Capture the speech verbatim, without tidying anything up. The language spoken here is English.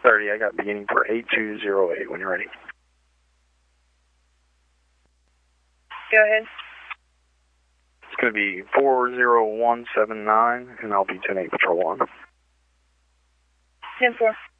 thirty, I got beginning for eight two zero eight when you're ready. Go ahead. It's going to be four zero one seven nine, and I'll be ten eight Patrol one. ten four.